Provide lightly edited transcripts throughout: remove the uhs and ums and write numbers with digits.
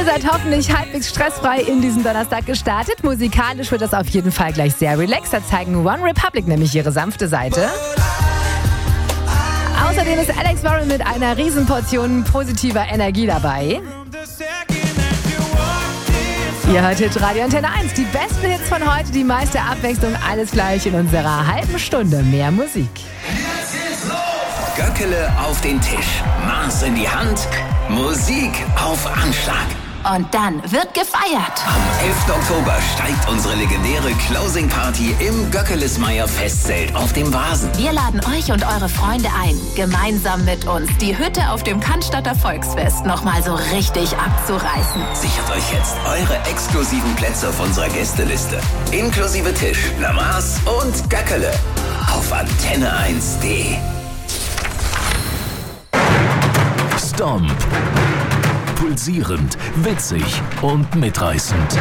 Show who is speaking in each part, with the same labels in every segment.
Speaker 1: Ihr seid hoffentlich halbwegs stressfrei in diesen Donnerstag gestartet. Musikalisch wird das auf jeden Fall gleich sehr relaxed. Da zeigen One Republic nämlich ihre sanfte Seite. Außerdem ist Alex Warren mit einer Riesenportion positiver Energie dabei. Ihr hört Hitradio Antenne 1, die besten Hits von heute, die meiste Abwechslung, alles gleich in unserer halben Stunde mehr Musik.
Speaker 2: Göckele auf den Tisch, Maß in die Hand, Musik auf Anschlag.
Speaker 3: Und dann wird gefeiert.
Speaker 2: Am 11. Oktober steigt unsere legendäre Closing Party im Göckelesmeyer Festzelt auf dem Vasen.
Speaker 3: Wir laden euch und eure Freunde ein, gemeinsam mit uns die Hütte auf dem Cannstatter Volksfest nochmal so richtig abzureißen.
Speaker 2: Sichert euch jetzt eure exklusiven Plätze auf unserer Gästeliste. Inklusive Tisch, Maß und Göckele auf antenne1.de.
Speaker 4: Stomp. Pulsierend, witzig und mitreißend.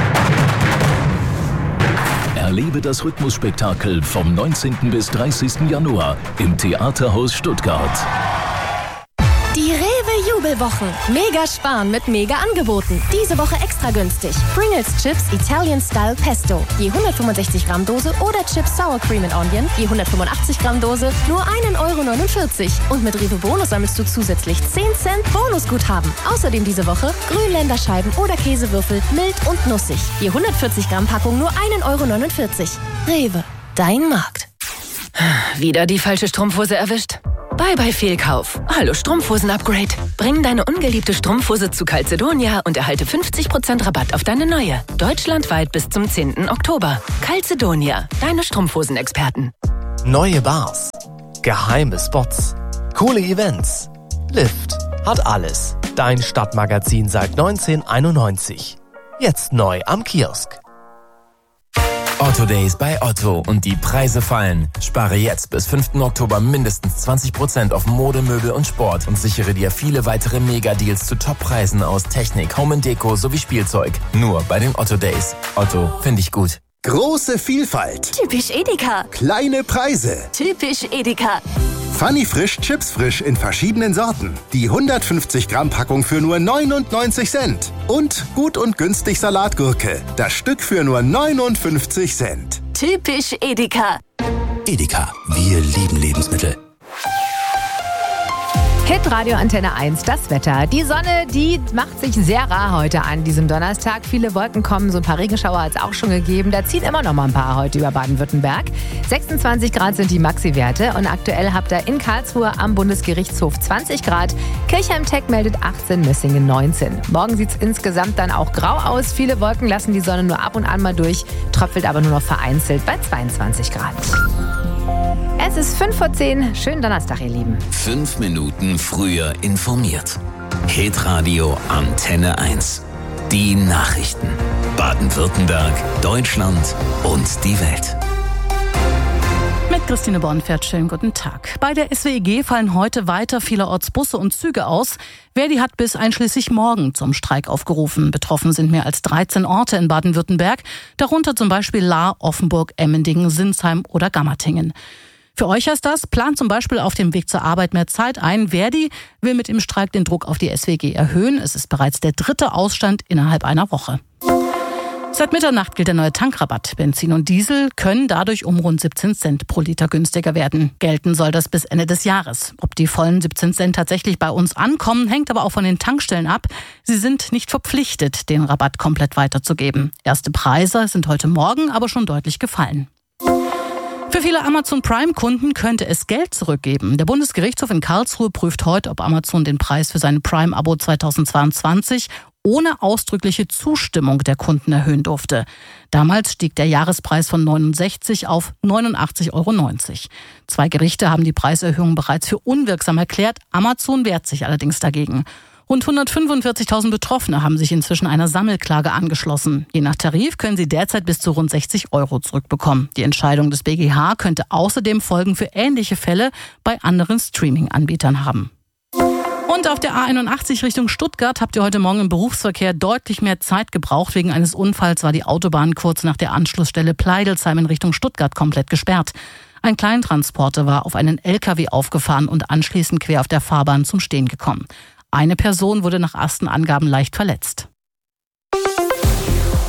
Speaker 4: Erlebe das Rhythmusspektakel vom 19. bis 30. Januar im Theaterhaus Stuttgart.
Speaker 5: Die Rewe-Jubelwochen. Mega sparen mit Mega-Angeboten. Diese Woche extra günstig. Pringles Chips Italian Style Pesto. Je 165 Gramm Dose oder Chips Sour Cream and Onion. Je 185 Gramm Dose nur 1,49 €. Und mit Rewe Bonus sammelst du zusätzlich 10 Cent Bonusguthaben. Außerdem diese Woche Grünländerscheiben oder Käsewürfel mild und nussig. Je 140 Gramm Packung nur 1,49 €. Rewe, dein Markt.
Speaker 6: Wieder die falsche Strumpfhose erwischt? Bye bye Fehlkauf. Hallo Strumpfhosen-Upgrade. Bring deine ungeliebte Strumpfhose zu Calzedonia und erhalte 50% Rabatt auf deine neue. Deutschlandweit bis zum 10. Oktober. Calzedonia, deine Strumpfhosenexperten.
Speaker 7: Neue Bars, geheime Spots, coole Events. Lift hat alles. Dein Stadtmagazin seit 1991. Jetzt neu am Kiosk.
Speaker 8: Otto Days bei Otto und die Preise fallen. Spare jetzt bis 5. Oktober mindestens 20% auf Mode, Möbel und Sport und sichere dir viele weitere Mega-Deals zu Top-Preisen aus Technik, Home & Deko sowie Spielzeug. Nur bei den Otto Days. Otto, finde ich gut.
Speaker 9: Große Vielfalt.
Speaker 5: Typisch Edeka.
Speaker 9: Kleine Preise.
Speaker 5: Typisch Edeka.
Speaker 9: Funny Frisch Chips Frisch in verschiedenen Sorten. Die 150 Gramm Packung für nur 99 Cent. Und gut und günstig Salatgurke. Das Stück für nur 59 Cent.
Speaker 5: Typisch Edeka.
Speaker 9: Edeka, wir lieben Lebensmittel.
Speaker 1: Hitradio Antenne 1, das Wetter. Die Sonne, die macht sich sehr rar heute an diesem Donnerstag. Viele Wolken kommen, so ein paar Regenschauer hat es auch schon gegeben. Da ziehen immer noch mal ein paar heute über Baden-Württemberg. 26 Grad sind die Maxi-Werte und aktuell habt ihr in Karlsruhe am Bundesgerichtshof 20 Grad. Kirchheim-Tech meldet 18, Messingen 19. Morgen sieht es insgesamt dann auch grau aus. Viele Wolken lassen die Sonne nur ab und an mal durch, tröpfelt aber nur noch vereinzelt bei 22 Grad. Es ist 5:10. Schönen Donnerstag, ihr Lieben.
Speaker 2: 5 Minuten früher informiert. Hitradio Antenne 1. Die Nachrichten. Baden-Württemberg, Deutschland und die Welt.
Speaker 10: Mit Christine Bornfeld, schönen guten Tag. Bei der SWEG fallen heute weiter vielerorts Busse und Züge aus. Verdi hat bis einschließlich morgen zum Streik aufgerufen. Betroffen sind mehr als 13 Orte in Baden-Württemberg, darunter zum Beispiel Lahr, Offenburg, Emmendingen, Sinsheim oder Gammertingen. Für euch heißt das, plant zum Beispiel auf dem Weg zur Arbeit mehr Zeit ein. Verdi will mit dem Streik den Druck auf die SWG erhöhen. Es ist bereits der 3. Ausstand innerhalb einer Woche. Seit Mitternacht gilt der neue Tankrabatt. Benzin und Diesel können dadurch um rund 17 Cent pro Liter günstiger werden. Gelten soll das bis Ende des Jahres. Ob die vollen 17 Cent tatsächlich bei uns ankommen, hängt aber auch von den Tankstellen ab. Sie sind nicht verpflichtet, den Rabatt komplett weiterzugeben. Erste Preise sind heute Morgen aber schon deutlich gefallen. Für viele Amazon Prime-Kunden könnte es Geld zurückgeben. Der Bundesgerichtshof in Karlsruhe prüft heute, ob Amazon den Preis für sein Prime-Abo 2022 ohne ausdrückliche Zustimmung der Kunden erhöhen durfte. Damals stieg der Jahrespreis von 69 auf 89,90 €. 2 Gerichte haben die Preiserhöhung bereits für unwirksam erklärt. Amazon wehrt sich allerdings dagegen. Rund 145.000 Betroffene haben sich inzwischen einer Sammelklage angeschlossen. Je nach Tarif können sie derzeit bis zu rund 60 € zurückbekommen. Die Entscheidung des BGH könnte außerdem Folgen für ähnliche Fälle bei anderen Streaming-Anbietern haben. Und auf der A81 Richtung Stuttgart habt ihr heute Morgen im Berufsverkehr deutlich mehr Zeit gebraucht. Wegen eines Unfalls war die Autobahn kurz nach der Anschlussstelle Pleidelsheim in Richtung Stuttgart komplett gesperrt. Ein Kleintransporter war auf einen LKW aufgefahren und anschließend quer auf der Fahrbahn zum Stehen gekommen. Eine Person wurde nach ersten Angaben leicht verletzt.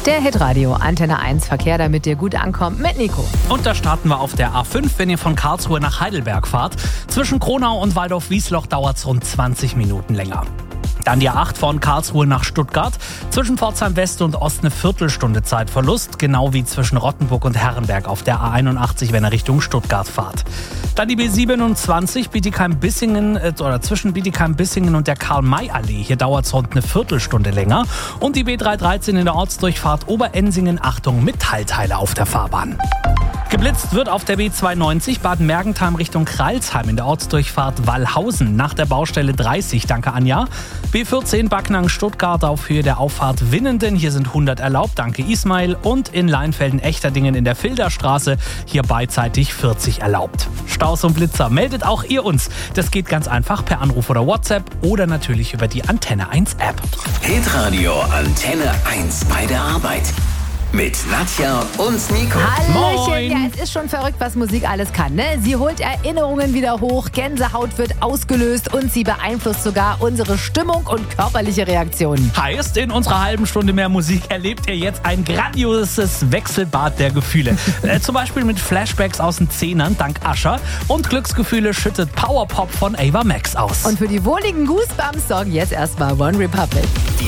Speaker 1: Der Hitradio Antenne 1 Verkehr, damit dir gut ankommt, mit Nico.
Speaker 11: Und da starten wir auf der A5, wenn ihr von Karlsruhe nach Heidelberg fahrt. Zwischen Kronau und Waldorf-Wiesloch dauert es rund 20 Minuten länger. Dann die A8 von Karlsruhe nach Stuttgart. Zwischen Pforzheim West und Ost eine Viertelstunde Zeitverlust. Genau wie zwischen Rottenburg und Herrenberg auf der A81, wenn ihr Richtung Stuttgart fahrt. Dann die B27 Bietigheim-Bissingen oder zwischen Bietigheim-Bissingen und der Karl-May-Allee. Hier dauert es rund eine Viertelstunde länger. Und die B313 in der Ortsdurchfahrt Oberensingen. Achtung, Metallteile auf der Fahrbahn. Geblitzt wird auf der B92 Baden-Mergentheim Richtung Kreilsheim in der Ortsdurchfahrt Wallhausen nach der Baustelle 30. Danke, Anja. B14 Backnang-Stuttgart auf Höhe der Auffahrt Winnenden. Hier sind 100 erlaubt. Danke, Ismail. Und in Leinfelden-Echterdingen in der Filderstraße. Hier beidseitig 40 erlaubt. Staus und Blitzer, meldet auch ihr uns. Das geht ganz einfach per Anruf oder WhatsApp oder natürlich über die Antenne 1 App.
Speaker 2: Hitradio Antenne 1 bei der Arbeit. Mit Nadja und Nico.
Speaker 1: Hallöchen.
Speaker 11: Moin.
Speaker 1: Ja, es ist schon verrückt, was Musik alles kann, ne? Sie holt Erinnerungen wieder hoch, Gänsehaut wird ausgelöst und sie beeinflusst sogar unsere Stimmung und körperliche Reaktionen.
Speaker 11: Heißt, in unserer halben Stunde mehr Musik erlebt ihr jetzt ein grandioses Wechselbad der Gefühle. Zum Beispiel mit Flashbacks aus den Zehnern dank Usher und Glücksgefühle schüttet Powerpop von Ava Max aus.
Speaker 1: Und für die wohligen Goosebumps sorgen jetzt erstmal One Republic.